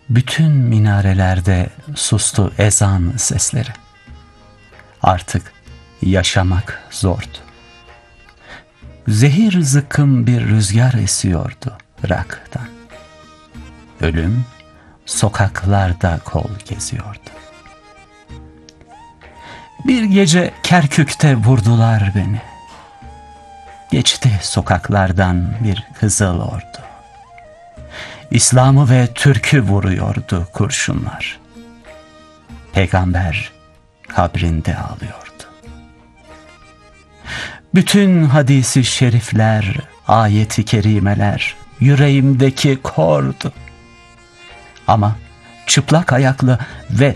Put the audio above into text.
Bütün minarelerde sustu ezan sesleri. Artık yaşamak zordu. Zehir zıkkım bir rüzgar esiyordu Irak'tan. Ölüm sokaklarda kol geziyordu. Bir gece Kerkük'te vurdular beni. Geçti sokaklardan bir Kızıl Ordu. İslam'ı ve Türk'ü vuruyordu kurşunlar. Peygamber kabrinde ağlıyordu. Bütün hadisi şerifler, ayeti kerimeler yüreğimdeki kordu. Ama çıplak ayaklı ve